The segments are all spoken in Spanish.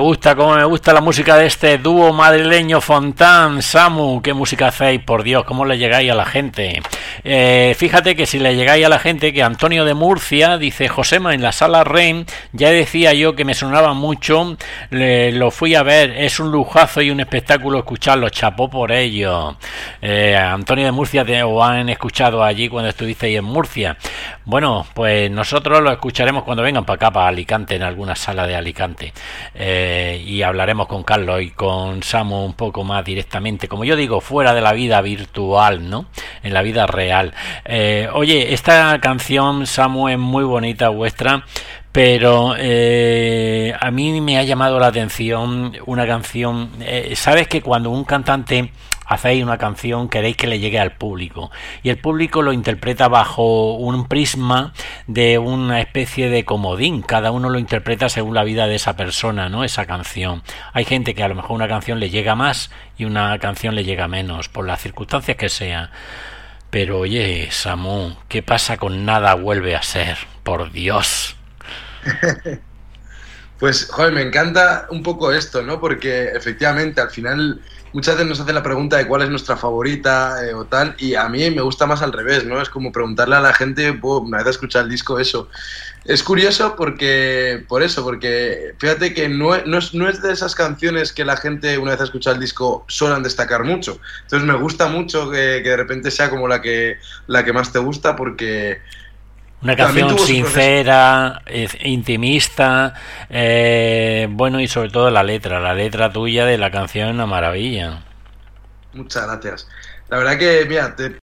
cómo me gusta la música de este dúo madrileño Fontán. Samu, qué música hacéis, por Dios, cómo le llegáis a la gente. Fíjate que si le llegáis a la gente, que Antonio de Murcia dice: Josema, en la sala Rein, ya decía yo que me sonaba mucho, lo fui a ver, es un lujazo y un espectáculo escucharlo, chapó por ello. Antonio de Murcia, ¿o han escuchado allí cuando estuvisteis en Murcia? Bueno, pues nosotros lo escucharemos cuando vengan para acá, para Alicante, en alguna sala de Alicante, y hablaremos con Carlos y con Samu un poco más directamente, como yo digo, fuera de la vida virtual, ¿no? En la vida real. Oye, esta canción, Samu, es muy bonita vuestra, pero a mí me ha llamado la atención una canción. Sabes que cuando un cantante hacéis una canción, queréis que le llegue al público, y el público lo interpreta bajo un prisma de una especie de comodín. Cada uno lo interpreta según la vida de esa persona, ¿no? Esa canción. Hay gente que a lo mejor una canción le llega más y una canción le llega menos, por las circunstancias que sea. Pero oye, Samu, ¿qué pasa con Nada vuelve a ser? Por Dios. Pues, joder, me encanta un poco esto, ¿no? Porque efectivamente al final muchas veces nos hacen la pregunta de cuál es nuestra favorita o tal, y a mí me gusta más al revés, ¿no? Es como preguntarle a la gente, una vez escuchar el disco, eso. Es curioso porque fíjate que no es de esas canciones que la gente, una vez escuchado el disco, suelen destacar mucho. Entonces me gusta mucho que de repente sea como la que más te gusta, porque una canción sincera, intimista, bueno, y sobre todo la letra tuya de la canción es una maravilla. Muchas gracias. La verdad que, mira,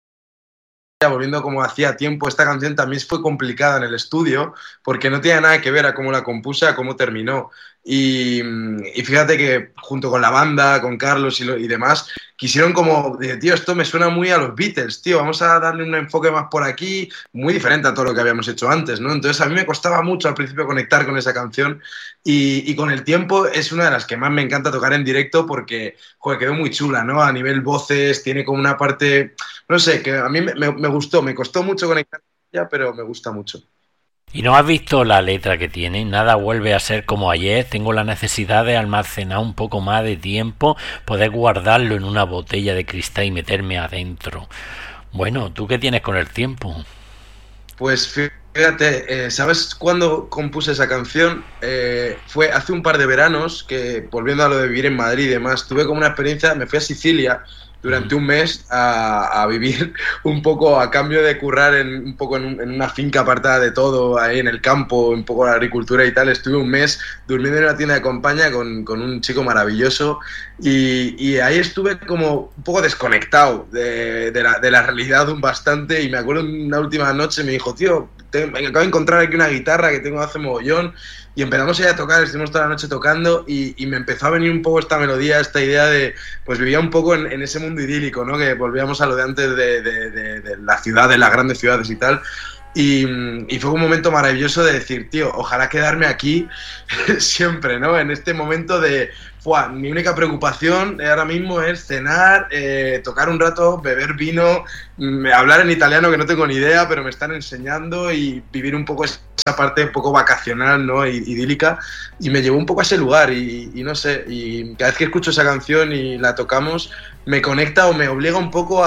volviendo como hacía tiempo, esta canción también fue complicada en el estudio, porque no tiene nada que ver a cómo la compuse, a cómo terminó. Y fíjate que junto con la banda, con Carlos y demás, quisieron como, tío, esto me suena muy a los Beatles, tío, vamos a darle un enfoque más por aquí, muy diferente a todo lo que habíamos hecho antes, ¿no? Entonces a mí me costaba mucho al principio conectar con esa canción, y con el tiempo es una de las que más me encanta tocar en directo, porque, joder, quedó muy chula, ¿no? A nivel voces, tiene como una parte, no sé, que a mí me gustó, me costó mucho conectar con ella, pero me gusta mucho. ¿Y no has visto la letra que tiene? Nada vuelve a ser como ayer. Tengo la necesidad de almacenar un poco más de tiempo, poder guardarlo en una botella de cristal y meterme adentro. Bueno, ¿tú qué tienes con el tiempo? Pues fíjate, ¿sabes cuándo compuse esa canción? Fue hace un par de veranos, que volviendo a lo de vivir en Madrid y demás, tuve como una experiencia, me fui a Sicilia durante un mes a vivir un poco a cambio de currar en una finca apartada de todo, ahí en el campo, un poco la agricultura y tal. Estuve un mes durmiendo en una tienda de campaña con un chico maravilloso, y ahí estuve como un poco desconectado de la realidad bastante, y me acuerdo una última noche me dijo: tío, me acabo de encontrar aquí una guitarra que tengo hace mogollón, y empezamos a tocar, estuvimos toda la noche tocando, y me empezó a venir un poco esta melodía, esta idea de, pues vivía un poco en ese mundo idílico, ¿no? Que volvíamos a lo de antes de la ciudad, de las grandes ciudades y tal. Y fue un momento maravilloso de decir, tío, ojalá quedarme aquí siempre, ¿no? En este momento de, mi única preocupación ahora mismo es cenar, tocar un rato, beber vino, hablar en italiano que no tengo ni idea, pero me están enseñando, y vivir un poco esa parte un poco vacacional, ¿no? Idílica, y me llevó un poco a ese lugar, y no sé, y cada vez que escucho esa canción y la tocamos, me conecta o me obliga un poco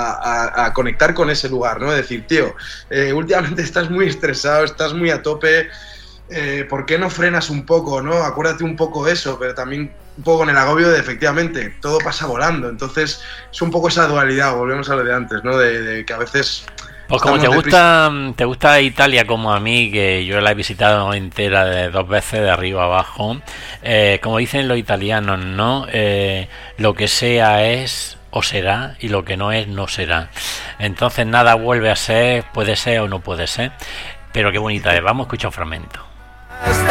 a conectar con ese lugar, ¿no? Decir, tío, últimamente estás muy estresado, estás muy a tope, ¿por qué no frenas un poco, no? Acuérdate un poco de eso, pero también un poco con el agobio de, efectivamente, todo pasa volando. Entonces es un poco esa dualidad, volvemos a lo de antes, ¿no? De que a veces... Pues como te gusta Italia como a mí, que yo la he visitado entera de 2 veces de arriba a abajo, como dicen los italianos, ¿no? Lo que sea es o será, y lo que no es no será. Entonces nada vuelve a ser, puede ser o no puede ser. Pero qué bonita es. Vamos a escuchar un fragmento.